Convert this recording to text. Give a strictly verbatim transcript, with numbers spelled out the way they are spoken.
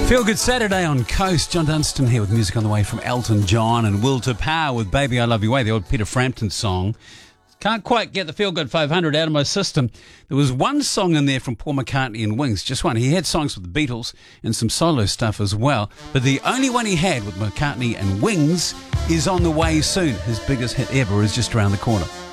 Feel Good Saturday on Coast. John Dunstan here with music on the way from Elton John and Will to Power with Baby I Love You Way, the old Peter Frampton song. Can't quite get the Feel Good five hundred out of my system. There was one song in there from Paul McCartney and Wings, just one. He had songs with the Beatles and some solo stuff as well, but the only one he had with McCartney and Wings is On the Way Soon. His biggest hit ever is just around the corner.